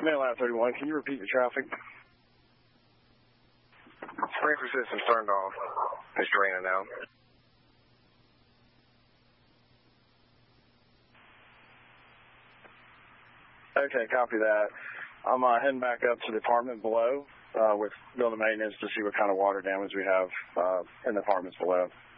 Mail out 31, can you repeat the traffic? Sprinkler system turned off. It's draining now. Okay, copy that. I'm heading back up to the apartment below with building maintenance to see what kind of water damage we have in the apartments below.